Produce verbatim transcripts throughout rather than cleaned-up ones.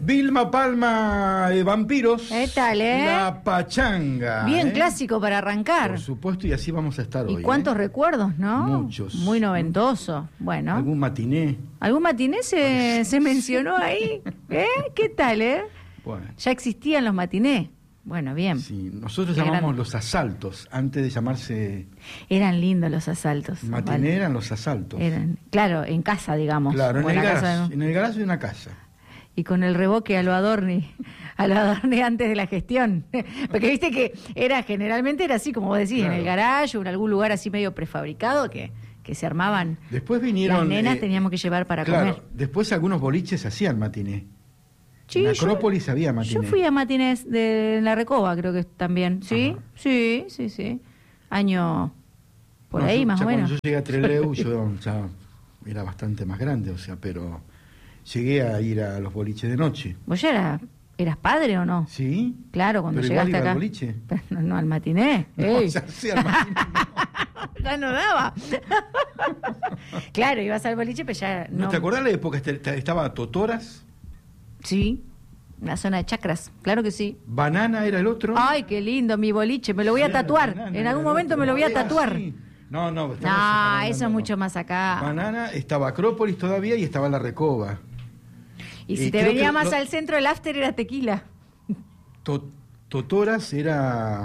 Vilma Palma de Vampiros. ¿Qué tal, eh? La Pachanga. Bien ¿eh? Clásico para arrancar. Por supuesto, y así vamos a estar ¿Y hoy. ¿Y cuántos ¿eh? recuerdos, no? Muchos. Muy noventoso. Bueno. ¿Algún matiné? ¿Algún matiné se, se mencionó ahí? ¿Eh? ¿Qué tal, eh? Bueno. Ya existían los matinés. Bueno, bien. Sí, nosotros Qué llamamos grande. los asaltos, antes de llamarse Eran lindos los asaltos. matiné, Vale. eran los asaltos. Eran, claro, en casa, digamos. Claro, en O el, la casa garage, de- en el garaje de una casa. Y con el revoque a lo Adorni, a lo Adorni antes de la gestión. Porque viste que era generalmente era así, como vos decís, Claro. en el garage o en algún lugar así medio prefabricado que, que se armaban. Después vinieron... Las nenas eh, teníamos que llevar para claro, comer. después algunos boliches hacían matiné. Sí, en yo- Acrópolis había matiné. Yo fui a matines de la Recoba, creo que también. ¿Sí? Ajá. Sí, sí, sí. Año por No, ahí, yo- más ya o menos. Cuando yo llegué a Trelew, yo ya era bastante más grande, o sea, pero llegué a ir a los boliches de noche. ¿Vos ya era- eras padre o no? ¿Sí? Claro, cuando Pero igual llegaste iba al acá. boliche. Pero no, no, al matiné. No, Ey. ya sea al matiné, no. Ya no daba. Claro, ibas al boliche, pero ya ¿No no. te acordás la época? Este- Estaba Totoras, Sí, una zona de chacras, claro que sí. Banana era el otro. Ay, qué lindo mi boliche, me lo voy a Sí, tatuar. Banana En era algún el momento otro. me lo voy a Ah, tatuar. sí. No, no, estamos No, hablando- eso es mucho más acá. Banana, estaba Acrópolis todavía y estaba la Recoba. Y si Eh, te creo venía que más lo- al centro, el after era tequila. To- Totoras era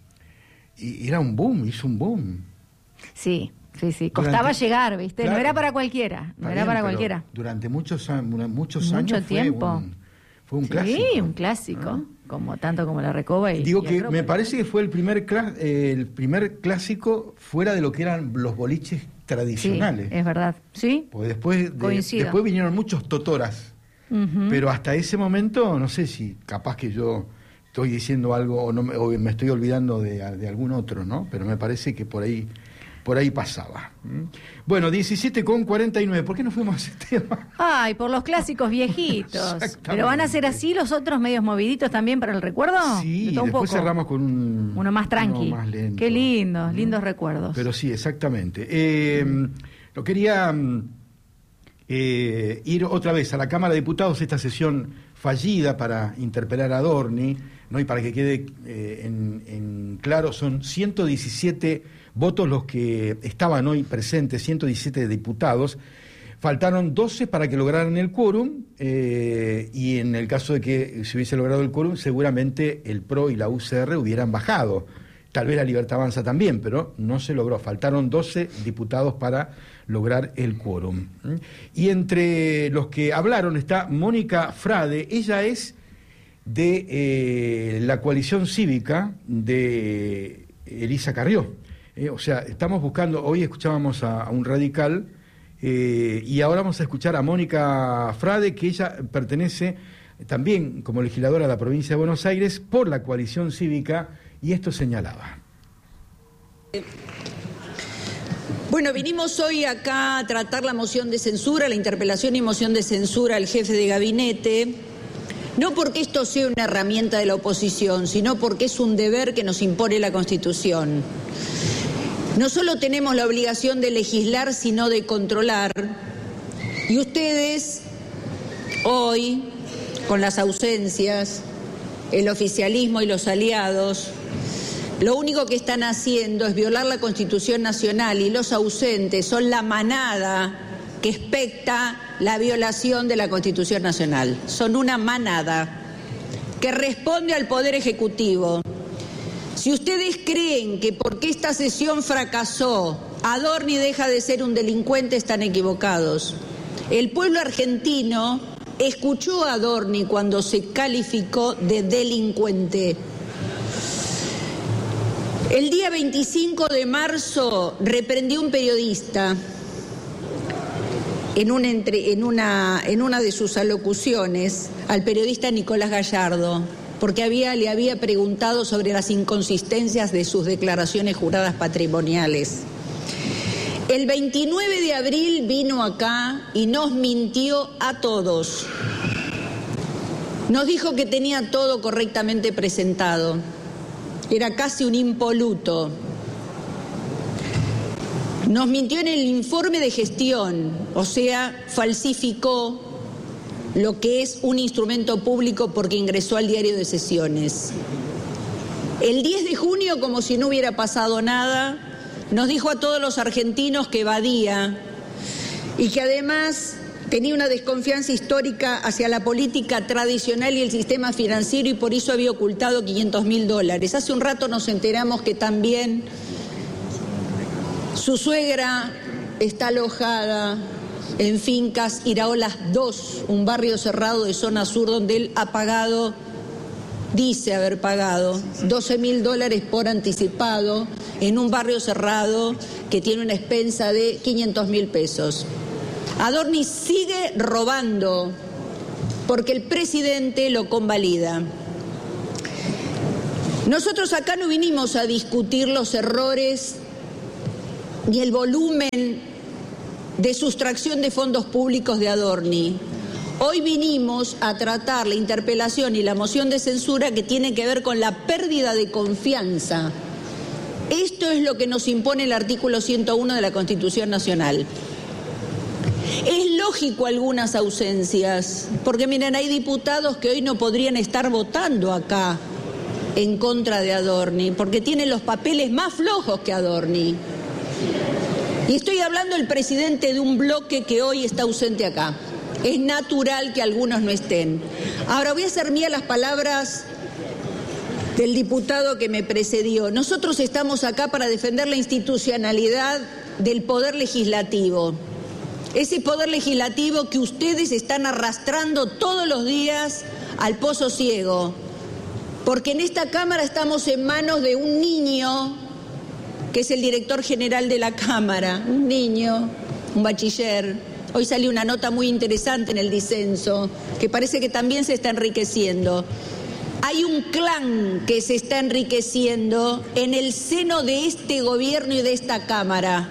y- era un boom, hizo un boom. Sí, sí, sí. Costaba Durante- llegar, ¿viste? Claro. No era para cualquiera. No Está era bien, para pero cualquiera. Durante muchos, a- muchos Mucho años tiempo. fue un, fue un Sí, clásico. un clásico. ¿Ah? Como tanto como la Recoba y. Digo y que Acrópolis. me parece que fue el primer cla- eh, el primer clásico fuera de lo que eran los boliches Sí, tradicionales. es verdad. ¿Sí? Porque después, de- Coincido. después vinieron muchos Totoras. Ujú. Pero hasta ese momento, no sé si capaz que yo estoy diciendo algo o, no me, o me estoy olvidando de, de algún otro, ¿no? Pero me parece que por ahí por ahí pasaba. ¿Mm? Bueno, diecisiete con cuarenta y nueve. ¿Por qué no fuimos a ese tema? Ay, por los clásicos viejitos. Exactamente. ¿Pero van a ser así los otros medios moviditos también para el recuerdo? Sí, De todo un después poco. cerramos con un... Uno más tranqui. uno más lento. Qué lindos, ¿Mm? lindos recuerdos. Pero sí, exactamente. Eh, lo quería mm, eh, ir otra vez a la Cámara de Diputados, esta sesión fallida para interpelar a Adorni, ¿no? Y para que quede eh, en, en claro, son ciento diecisiete votos los que estaban hoy presentes, ciento diecisiete diputados. Faltaron doce para que lograran el quórum, eh, y en el caso de que se hubiese logrado el quórum, seguramente el P R O y la U C R hubieran bajado. Tal vez la Libertad Avanza también, pero no se logró. Faltaron doce diputados para lograr el quórum. ¿Mm? Y entre los que hablaron está Mónica Frade. Ella es de eh, la coalición cívica de Elisa Carrió. Eh, o sea, estamos buscando, hoy escuchábamos a, a un radical, eh, y ahora vamos a escuchar a Mónica Frade, que ella pertenece también como legisladora de la provincia de Buenos Aires por la coalición cívica, y esto señalaba. Bueno, vinimos hoy acá a tratar la moción de censura, la interpelación y moción de censura al jefe de gabinete, no porque esto sea una herramienta de la oposición, sino porque es un deber que nos impone la Constitución. No solo tenemos la obligación de legislar, sino de controlar. Y ustedes, hoy, con las ausencias, el oficialismo y los aliados, lo único que están haciendo es violar la Constitución Nacional, y los ausentes son la manada que expecta la violación de la Constitución Nacional. Son una manada que responde al Poder Ejecutivo. Si ustedes creen que porque esta sesión fracasó, Adorni deja de ser un delincuente, están equivocados. El pueblo argentino escuchó a Adorni cuando se calificó de delincuente. El día veinticinco de marzo reprendió un periodista en una, entre, en, una, en una de sus alocuciones al periodista Nicolás Gallardo, porque había, le había preguntado sobre las inconsistencias de sus declaraciones juradas patrimoniales. El veintinueve de abril vino acá y nos mintió a todos. Nos dijo que tenía todo correctamente presentado. Era casi un impoluto. Nos mintió en el informe de gestión, o sea, falsificó lo que es un instrumento público porque ingresó al diario de sesiones. El diez de junio, como si no hubiera pasado nada, nos dijo a todos los argentinos que evadía y que además tenía una desconfianza histórica hacia la política tradicional y el sistema financiero y por eso había ocultado quinientos mil dólares. Hace un rato nos enteramos que también su suegra está alojada en fincas Iraolas dos, un barrio cerrado de zona sur donde él ha pagado, dice haber pagado, doce mil dólares por anticipado en un barrio cerrado que tiene una expensa de quinientos mil pesos. Adorni sigue robando porque el presidente lo convalida. Nosotros acá no vinimos a discutir los errores ni el volumen de sustracción de fondos públicos de Adorni. Hoy vinimos a tratar la interpelación y la moción de censura que tiene que ver con la pérdida de confianza. Esto es lo que nos impone el artículo ciento uno de la Constitución Nacional. Es lógico algunas ausencias, porque miren, hay diputados que hoy no podrían estar votando acá en contra de Adorni, porque tienen los papeles más flojos que Adorni. Y estoy hablando del presidente de un bloque que hoy está ausente acá. Es natural que algunos no estén. Ahora voy a hacer mías las palabras del diputado que me precedió. Nosotros estamos acá para defender la institucionalidad del Poder Legislativo. Ese Poder Legislativo que ustedes están arrastrando todos los días al pozo ciego. Porque en esta Cámara estamos en manos de un niño, que es el director general de la Cámara. Un niño, un bachiller. Hoy salió una nota muy interesante en el disenso, que parece que también se está enriqueciendo. Hay un clan que se está enriqueciendo en el seno de este gobierno y de esta Cámara.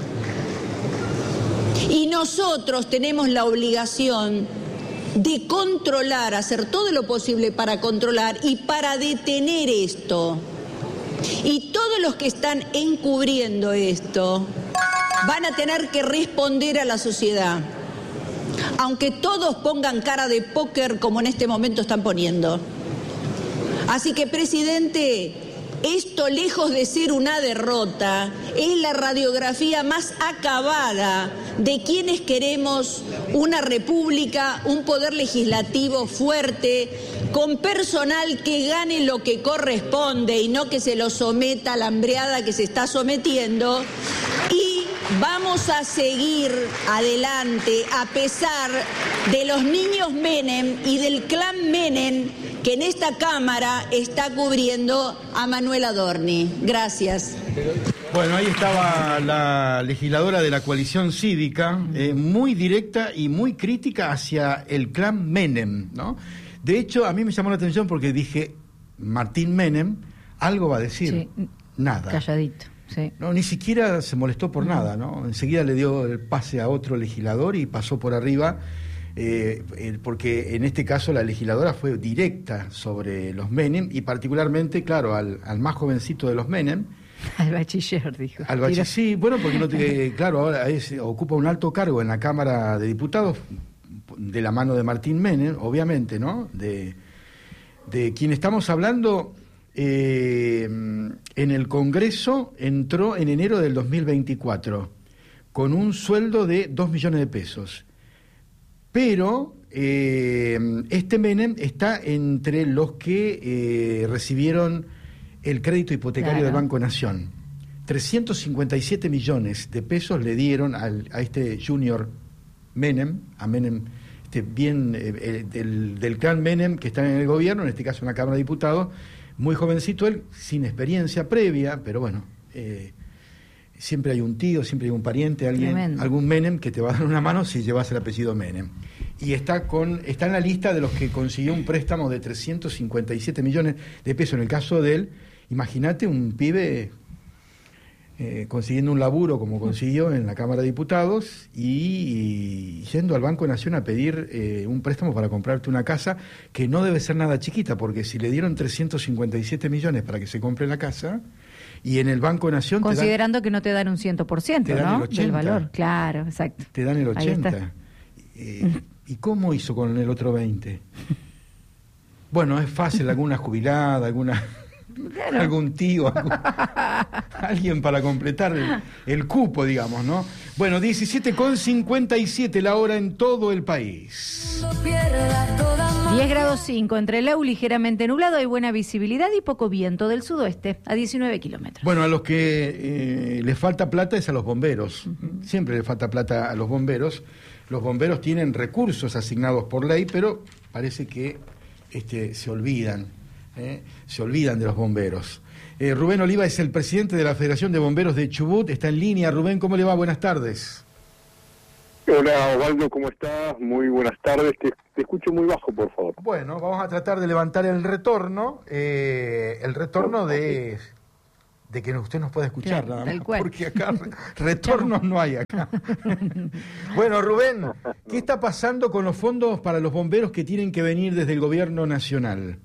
Y nosotros tenemos la obligación de controlar, hacer todo lo posible para controlar y para detener esto. Y todos los que están encubriendo esto van a tener que responder a la sociedad, aunque todos pongan cara de póker como en este momento están poniendo. Así que, presidente, esto, lejos de ser una derrota, es la radiografía más acabada de quienes queremos una república, un poder legislativo fuerte, con personal que gane lo que corresponde y no que se lo someta a la hambreada que se está sometiendo. Y vamos a seguir adelante a pesar de los niños Menem y del clan Menem que en esta Cámara está cubriendo a Manuel Adorni. Gracias. Bueno, ahí estaba la legisladora de la coalición cívica, eh, muy directa y muy crítica hacia el clan Menem, ¿no? De hecho, a mí me llamó la atención porque dije, Martín Menem, algo va a decir. Sí. Nada. Calladito. Sí. No, ni siquiera se molestó por nada, ¿no? Enseguida le dio el pase a otro legislador y pasó por arriba, eh, eh, porque en este caso la legisladora fue directa sobre los Menem y particularmente, claro, al, al más jovencito de los Menem. Al bachiller, dijo. Al bachiller, sí, bueno, porque no te, claro, ahora es, ocupa un alto cargo en la Cámara de Diputados de la mano de Martín Menem, obviamente, ¿no? De, de quien estamos hablando. Eh, en el Congreso entró en enero del dos mil veinticuatro con un sueldo de dos millones de pesos. Pero eh, este Menem está entre los que eh, recibieron el crédito hipotecario claro. del Banco Nación. trescientos cincuenta y siete millones de pesos le dieron al, a este Junior Menem, a Menem, este bien eh, del, del clan Menem que está en el gobierno, en este caso en la Cámara de Diputados. Muy jovencito él, sin experiencia previa, pero bueno, eh, siempre hay un tío, siempre hay un pariente, alguien, algún Menem que te va a dar una mano si llevas el apellido Menem. Y está con está en la lista de los que consiguió un préstamo de trescientos cincuenta y siete millones de pesos. En el caso de él, imagínate un pibe eh, consiguiendo un laburo como consiguió en la Cámara de Diputados y, y yendo al Banco Nación a pedir eh, un préstamo para comprarte una casa que no debe ser nada chiquita, porque si le dieron trescientos cincuenta y siete millones para que se compre la casa y en el Banco Nación considerando te dan, que no te dan un cien por ciento, te dan ¿no? el ochenta, del valor, claro, exacto. Te dan el ochenta. Eh, ¿Y cómo hizo con el otro veinte? Bueno, es fácil, alguna jubilada, alguna... Claro. Algún tío, algún, alguien para completar el, el cupo, digamos, ¿no? Bueno, diecisiete con cincuenta y siete la hora en todo el país. diez grados cinco, entre Lau ligeramente nublado, hay buena visibilidad y poco viento del sudoeste, a diecinueve kilómetros. Bueno, a los que eh, les falta plata es a los bomberos. Uh-huh. Siempre les falta plata a los bomberos. Los bomberos tienen recursos asignados por ley, pero parece que este, se olvidan. Eh, se olvidan de los bomberos. Eh, Rubén Oliva es el presidente de la Federación de Bomberos de Chubut, está en línea. Rubén, ¿cómo le va? Buenas tardes. Hola, Osvaldo, ¿cómo estás? Muy buenas tardes. Te, te escucho muy bajo, por favor. Bueno, vamos a tratar de levantar el retorno, eh, el retorno de, de que usted nos pueda escuchar, claro, nada más, porque acá retornos no hay acá. Bueno, Rubén, ¿qué está pasando con los fondos para los bomberos que tienen que venir desde el gobierno nacional?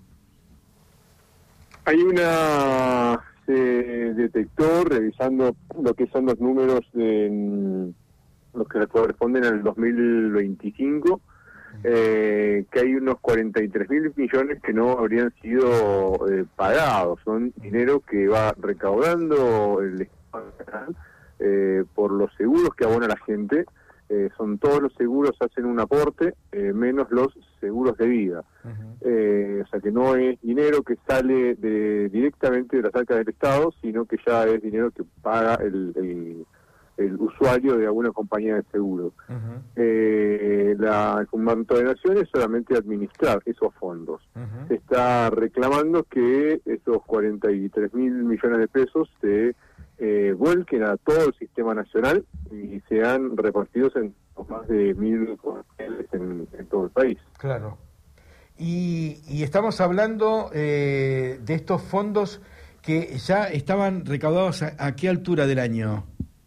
Hay una, se detectó, revisando lo que son los números de los que corresponden al dos mil veinticinco, eh, que hay unos cuarenta y tres mil millones que no habrían sido eh, pagados. Son dinero que va recaudando el Estado Nacional eh, por los seguros que abona la gente. Eh, son todos los seguros, hacen un aporte, eh, menos los seguros de vida. Uh-huh. Eh, o sea que no es dinero que sale de, directamente de las arcas del Estado, sino que ya es dinero que paga el, el, el usuario de alguna compañía de seguros. Uh-huh. Eh, la, el Fomento de Naciones es solamente administrar esos fondos. Uh-huh. Se está reclamando que esos cuarenta y tres mil millones de pesos se eh, vuelquen a todo el sistema nacional y sean repartidos en más de mil cuarteles en, en todo el país. Claro. Y, y estamos hablando eh, de estos fondos que ya estaban recaudados a, ¿a qué altura del año?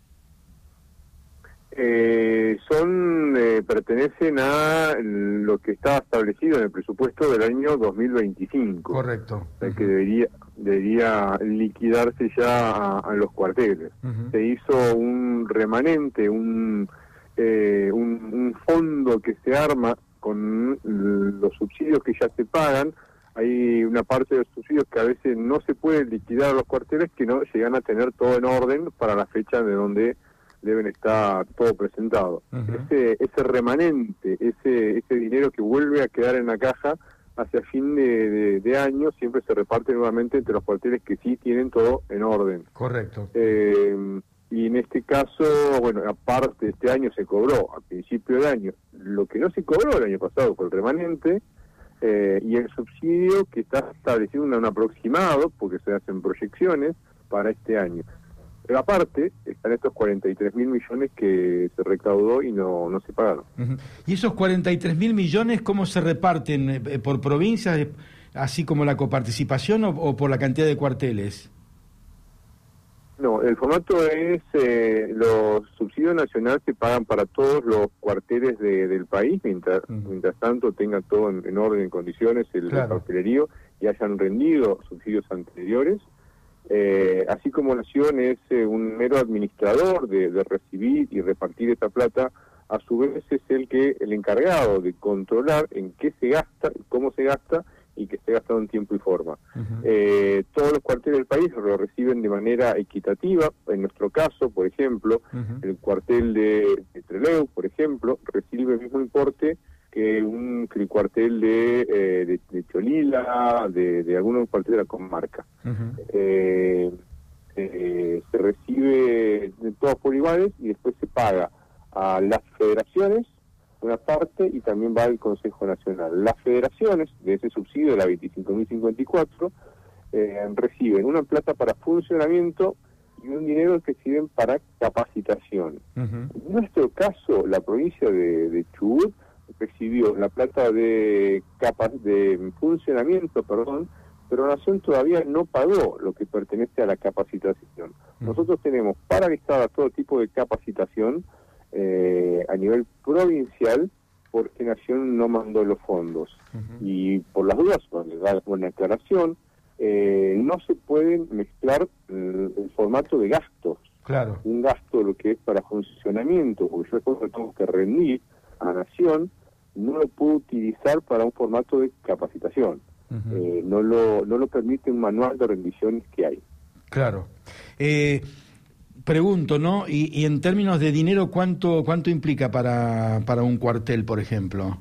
Eh, son eh, pertenecen a lo que estaba establecido en el presupuesto del año dos mil veinticinco. Correcto. O sea, que debería debería liquidarse ya a, a los cuarteles. Uh-huh. Se hizo un remanente, un, eh, un un fondo que se arma con los subsidios que ya se pagan. Hay una parte de los subsidios que a veces no se puede liquidar a los cuarteles, que no llegan a tener todo en orden para la fecha de donde deben estar todo presentado. Uh-huh. Ese ese remanente, ese ese dinero que vuelve a quedar en la caja hacia fin de, de, de año, siempre se reparte nuevamente entre los cuarteles que sí tienen todo en orden. Correcto. Eh, y en este caso, bueno, aparte este año se cobró, a principio de año, lo que no se cobró el año pasado fue el remanente, eh, y el subsidio que está establecido en un aproximado, porque se hacen proyecciones, para este año. Pero aparte, están estos cuarenta y tres mil millones que se recaudó y no, no se pagaron. Uh-huh. ¿Y esos cuarenta y tres mil millones cómo se reparten? Eh, ¿Por provincias, así como la coparticipación, o, o por la cantidad de cuarteles? No, el formato es, eh, los subsidios nacionales se pagan para todos los cuarteles de, del país, mientras, uh-huh. mientras tanto tenga todo en, en orden, en condiciones, el, claro. el cuartelerío, y hayan rendido subsidios anteriores. Eh, así como Nación es eh, un mero administrador de, de recibir y repartir esa plata, a su vez es el que el encargado de controlar en qué se gasta, cómo se gasta y que esté gastado en tiempo y forma. Uh-huh. Eh, todos los cuarteles del país lo reciben de manera equitativa. En nuestro caso, por ejemplo, uh-huh. el cuartel de, de Trelew, por ejemplo, recibe el mismo importe que un que el cuartel de, eh, de, de Cholila, de, de algunos cuarteles de la comarca. Uh-huh. eh, eh, se recibe de todos por iguales y después se paga a las federaciones una parte y también va al Consejo Nacional. Las federaciones de ese subsidio de la veinticinco mil cincuenta y cuatro eh, reciben una plata para funcionamiento y un dinero que sirven para capacitación. Uh-huh. En nuestro caso, la provincia de, de Chubut recibió la plata de capa, de funcionamiento, perdón, pero Nación todavía no pagó lo que pertenece a la capacitación. Uh-huh. Nosotros tenemos paralizada todo tipo de capacitación eh, a nivel provincial porque Nación no mandó los fondos. Uh-huh. Y por las dudas, cuando da una aclaración, eh, no se pueden mezclar el, el formato de gastos. Claro. Un gasto lo que es para funcionamiento, porque yo después tengo que rendir a Nación, no lo puede utilizar para un formato de capacitación. Uh-huh. eh, no lo no lo permite un manual de rendiciones que hay. Claro. Eh, pregunto, ¿no? Y, y en términos de dinero, ¿cuánto cuánto implica para, para un cuartel, por ejemplo?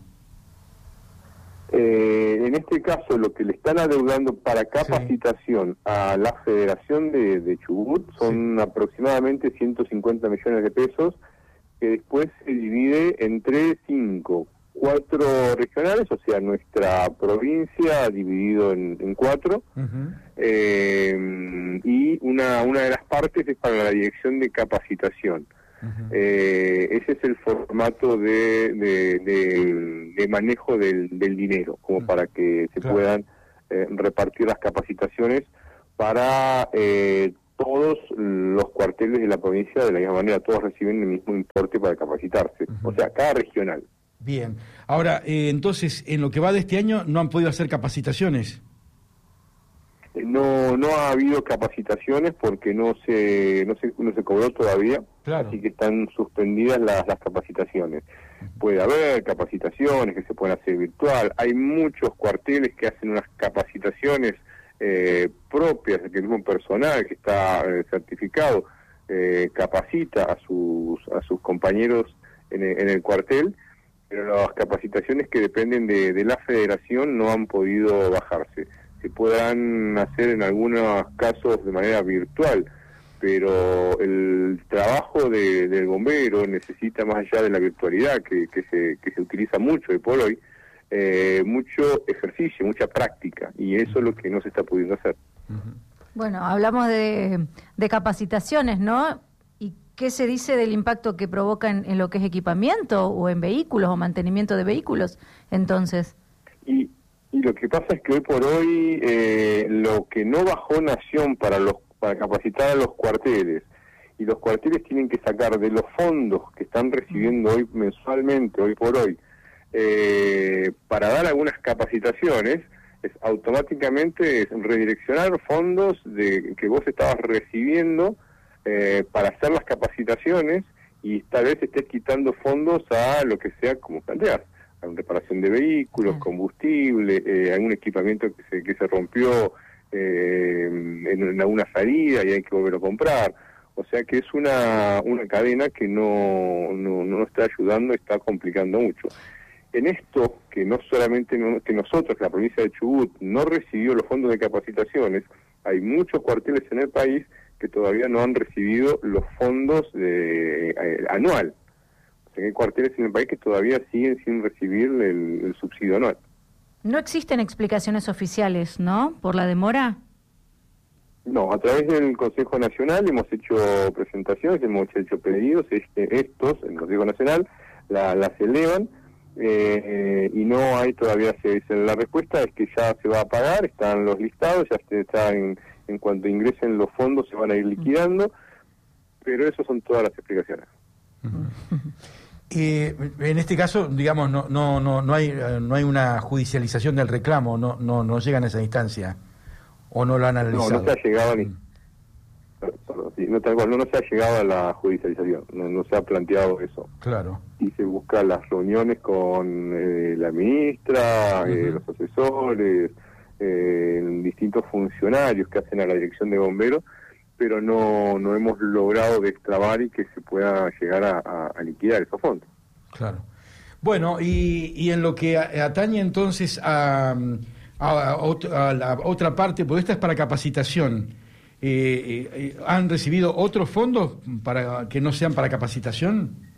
Eh, en este caso, lo que le están adeudando para capacitación sí. a la Federación de, de Chubut son sí. aproximadamente ciento cincuenta millones de pesos, que después se divide entre cinco, cuatro regionales, o sea, nuestra provincia dividido en, en cuatro, uh-huh. eh, y una, una de las partes es para la dirección de capacitación. Uh-huh. Eh, ese es el formato de, de, de, de manejo del, del dinero, como uh-huh. para que se claro. puedan eh, repartir las capacitaciones para eh, todos los cuarteles de la provincia de la misma manera, todos reciben el mismo importe para capacitarse, uh-huh. o sea, cada regional. Bien, ahora, eh, entonces, en lo que va de este año, ¿no han podido hacer capacitaciones? No no ha habido capacitaciones porque no se no se, no se cobró todavía, claro. así que están suspendidas las, las capacitaciones. Puede haber capacitaciones que se pueden hacer virtual, hay muchos cuarteles que hacen unas capacitaciones eh, propias, que el mismo personal que está eh, certificado eh, capacita a sus a sus compañeros en el, en el cuartel, pero las capacitaciones que dependen de, de la federación no han podido bajarse. Se podrán hacer en algunos casos de manera virtual, pero el trabajo de, del bombero necesita, más allá de la virtualidad que, que, se, que se utiliza mucho hoy por hoy, eh, mucho ejercicio, mucha práctica, y eso es lo que no se está pudiendo hacer. Bueno, hablamos de, de capacitaciones, ¿no? ¿Y qué se dice del impacto que provoca en, en lo que es equipamiento o en vehículos o mantenimiento de vehículos, entonces? Y Y lo que pasa es que hoy por hoy eh, lo que no bajó Nación para los para capacitar a los cuarteles, y los cuarteles tienen que sacar de los fondos que están recibiendo hoy mensualmente, hoy por hoy, eh, para dar algunas capacitaciones, es automáticamente es redireccionar fondos de que vos estabas recibiendo eh, para hacer las capacitaciones, y tal vez estés quitando fondos a lo que sea como planteas. Reparación de vehículos, combustible, eh, algún equipamiento que se que se rompió eh, en, en alguna salida y hay que volver a comprar. O sea que es una una cadena que no, no, no está ayudando, está complicando mucho. En esto, que no solamente no, que nosotros, que la provincia de Chubut, no recibió los fondos de capacitaciones, hay muchos cuarteles en el país que todavía no han recibido los fondos de, eh, anual. Hay cuarteles en el país que todavía siguen sin recibir el, el subsidio anual. No existen explicaciones oficiales, ¿no?, por la demora. No, a través del Consejo Nacional hemos hecho presentaciones, hemos hecho pedidos, este, estos, el Consejo Nacional, la, las elevan, eh, y no hay todavía, se, se, la respuesta es que ya se va a pagar, están los listados, ya se está en, en cuanto ingresen los fondos se van a ir liquidando, pero esas son todas las explicaciones. Uh-huh. Eh, en este caso, digamos, no no no no hay no hay una judicialización del reclamo, no no no llegan a esa instancia, o no lo han analizado. No, no se ha llegado ni, no, sí, no, tal cual, no, no se ha llegado a la judicialización, no, no se ha planteado eso. Claro. Y se buscan las reuniones con eh, la ministra, uh-huh. eh, los asesores, eh, distintos funcionarios que hacen a la dirección de bomberos, pero no no hemos logrado destrabar y que se pueda llegar a, a, a liquidar esos fondos. Claro. Bueno, y, y en lo que atañe entonces a, a, a, a la otra parte, porque esta es para capacitación, eh, eh, ¿han recibido otros fondos para que no sean para capacitación?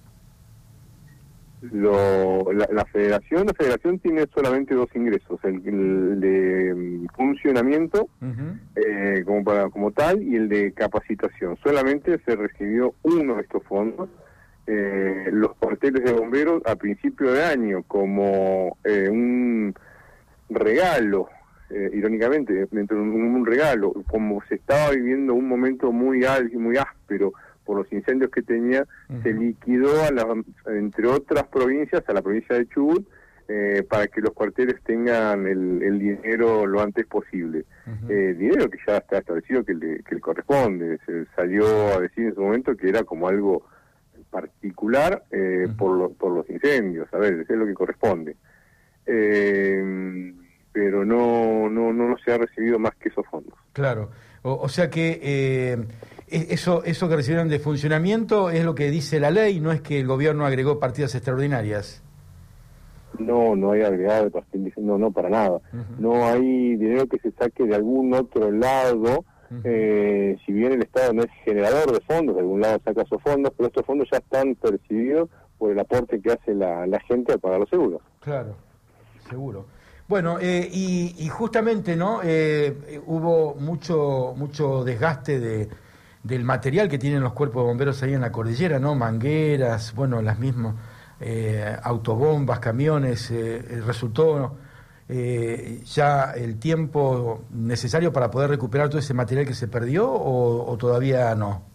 Lo, la, la federación la federación tiene solamente dos ingresos, el, el de funcionamiento uh-huh. eh, como para como tal, y el de capacitación. Solamente se recibió uno de estos fondos. Eh, los cuarteles de bomberos a principio de año, como eh, un regalo, eh, irónicamente dentro de un, un regalo, como se estaba viviendo un momento muy álgido, muy áspero por los incendios que tenía, uh-huh. se liquidó a la, entre otras provincias, a la provincia de Chubut, eh, para que los cuarteles tengan el, el dinero lo antes posible. Uh-huh. Eh, dinero que ya está establecido que le, que le corresponde. Se salió a decir en su momento que era como algo particular eh, uh-huh. por, lo, por los incendios, a ver, es lo que corresponde. Eh, pero no, no, no se ha recibido más que esos fondos. Claro, o, o sea que eh, eso, eso que recibieron de funcionamiento es lo que dice la ley, no es que el gobierno agregó partidas extraordinarias. No, no hay agregado de partidas, no, no, para nada. Uh-huh. No hay dinero que se saque de algún otro lado, uh-huh. eh, si bien el Estado no es generador de fondos, de algún lado saca esos fondos, pero estos fondos ya están percibidos por el aporte que hace la, la gente al pagar los seguros. Claro, seguro. Bueno, eh, y, y justamente, ¿no? Eh, hubo mucho mucho desgaste de, del material que tienen los cuerpos de bomberos ahí en la cordillera, ¿no? Mangueras, bueno, las mismas eh, autobombas, camiones. Eh, resultó eh, ya el tiempo necesario para poder recuperar todo ese material que se perdió, o, o todavía no.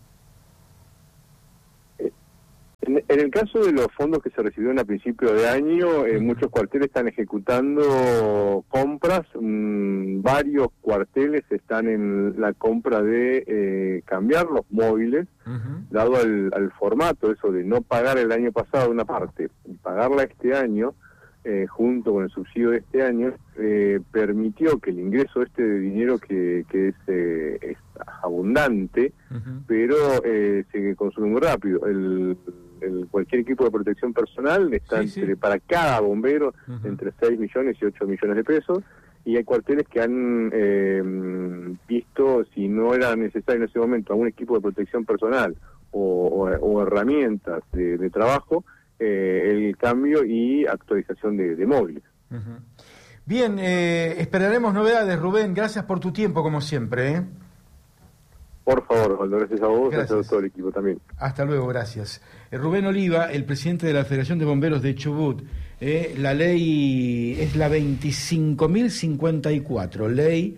En, en el caso de los fondos que se recibieron a principio de año, eh, muchos cuarteles están ejecutando compras, mmm, varios cuarteles están en la compra de eh, cambiar los móviles, uh-huh. dado al, al formato, eso de no pagar el año pasado una parte y pagarla este año, eh, junto con el subsidio de este año, eh, permitió que el ingreso este de dinero que, que es, eh, es abundante, uh-huh. pero eh, se consume muy rápido. El El, cualquier equipo de protección personal está sí, entre, sí. para cada bombero uh-huh. entre seis millones y ocho millones de pesos, y hay cuarteles que han eh, visto, si no era necesario en ese momento algún equipo de protección personal o, o, o herramientas de, de trabajo, eh, el cambio y actualización de, de móviles. Uh-huh. Bien, eh, esperaremos novedades, Rubén. Gracias por tu tiempo, como siempre, ¿eh? Por favor, Osvaldo, gracias a vos, gracias a todo el equipo también. Hasta luego, gracias. Eh, Rubén Oliva, el presidente de la Federación de Bomberos de Chubut. Eh, la ley es la veinticinco mil cincuenta y cuatro, ley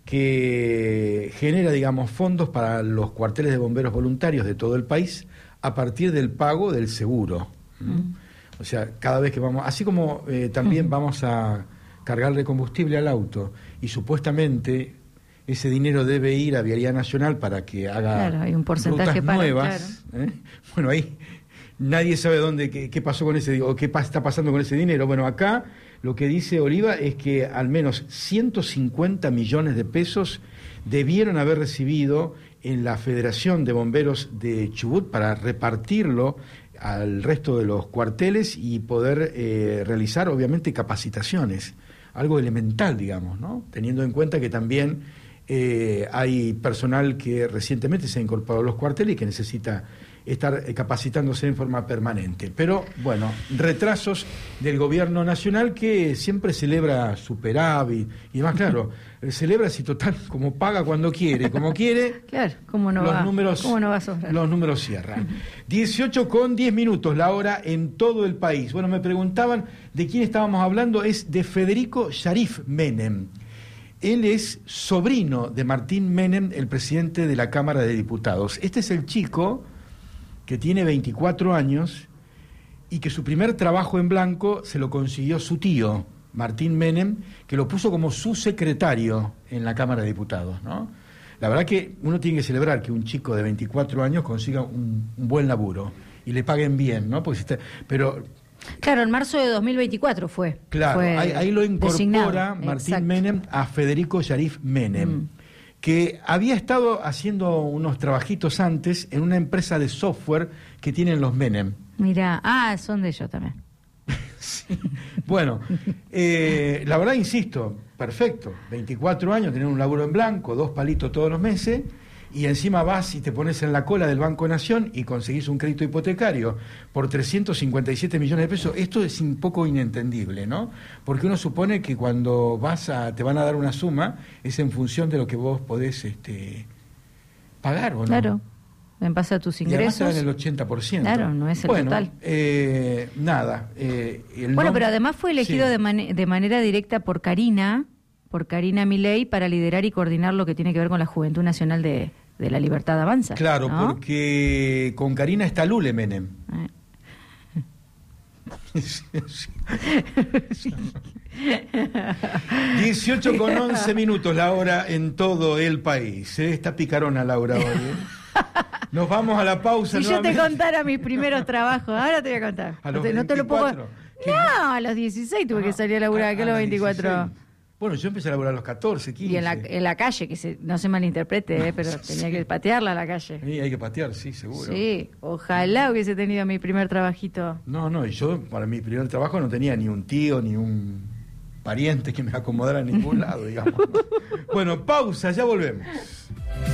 que genera, digamos, fondos para los cuarteles de bomberos voluntarios de todo el país a partir del pago del seguro. Mm. O sea, cada vez que vamos, así como eh, también mm. vamos a cargarle combustible al auto y supuestamente ese dinero debe ir a Vialidad Nacional para que haga claro, hay un porcentaje rutas para, nuevas. Claro. ¿eh? Bueno, ahí nadie sabe dónde qué, qué pasó con ese o qué está pasando con ese dinero. Bueno, acá lo que dice Oliva es que al menos ciento cincuenta millones de pesos debieron haber recibido en la Federación de Bomberos de Chubut para repartirlo al resto de los cuarteles y poder eh, realizar, obviamente, capacitaciones. Algo elemental, digamos, ¿no? Teniendo en cuenta que también Eh, hay personal que recientemente se ha incorporado a los cuarteles y que necesita estar eh, capacitándose en forma permanente. Pero, bueno, retrasos del gobierno nacional que siempre celebra superávit y demás, claro, celebra si total, como paga cuando quiere, como quiere, claro, ¿cómo no los, va? Números, ¿Cómo no va a sobrar? Los números cierran. dieciocho con diez minutos la hora en todo el país. Bueno, me preguntaban de quién estábamos hablando, es de Federico Sharif Menem. Él es sobrino de Martín Menem, el presidente de la Cámara de Diputados. Este es el chico que tiene veinticuatro años y que su primer trabajo en blanco se lo consiguió su tío, Martín Menem, que lo puso como su secretario en la Cámara de Diputados, ¿no? La verdad que uno tiene que celebrar que un chico de veinticuatro años consiga un, un buen laburo y le paguen bien, ¿no? Porque está, pero claro, en marzo de dos mil veinticuatro fue. Claro, fue ahí, ahí lo incorpora designado. Martín Exacto. Menem a Federico Sharif Menem, mm. que había estado haciendo unos trabajitos antes en una empresa de software que tienen los Menem. Mirá, ah, son de ellos también. Sí. Bueno, eh, la verdad, insisto, perfecto, veinticuatro años, tener un laburo en blanco, dos palitos todos los meses, y encima vas y te pones en la cola del Banco Nación y conseguís un crédito hipotecario por trescientos cincuenta y siete millones de pesos. Esto es un poco inentendible, ¿no? Porque uno supone que cuando vas a te van a dar una suma es en función de lo que vos podés este, pagar, ¿o no? Claro, en base a tus ingresos. Y además te dan el ochenta por ciento. Claro, no es el bueno, total. Eh, nada. Eh, el bueno, nom- pero además fue elegido sí. de, man- de manera directa por Karina, por Karina Milei, para liderar y coordinar lo que tiene que ver con la Juventud Nacional de, de la Libertad Avanza. Claro, ¿no? porque con Karina está Lule Menem. Eh. dieciocho con once minutos la hora en todo el país. ¿eh? Está picarona Laura hoy. ¿eh? Nos vamos a la pausa. Si yo te nuevamente. contara mis primeros trabajos, ahora te voy a contar. A No los te, no te lo puedo. veinticuatro. ¿Qué? No, a los dieciséis tuve que salir a laburar, que a los veinticuatro. dieciséis. Bueno, yo empecé a laburar a los catorce, quince. Y en la, en la calle, que se, no se malinterprete, eh, pero tenía que patearla a la calle. Sí, hay que patear, sí, seguro. Sí, ojalá hubiese tenido mi primer trabajito. No, no, y yo para mi primer trabajo no tenía ni un tío, ni un pariente que me acomodara en ningún lado, digamos. Bueno, pausa, ya volvemos.